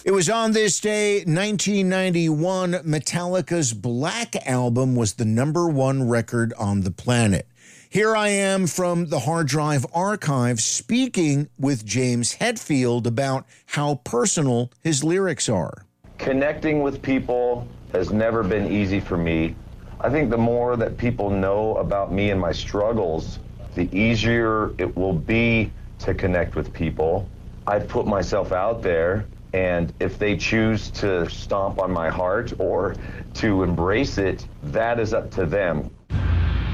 It was on this day, 1991, Metallica's Black Album was the #1 record on the planet. Here I am from the Hard Drive Archive speaking with James Hetfield about how personal his lyrics are. Connecting with people has never been easy for me. I think the more that people know about me and my struggles, the easier it will be to connect with people. I've put myself out there, and if they choose to stomp on my heart or to embrace it, that is up to them.